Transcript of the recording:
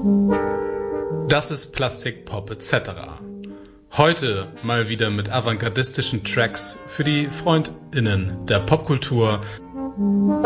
Das ist Plastik Pop etc. Heute mal wieder mit avantgardistischen Tracks für die FreundInnen der Popkultur.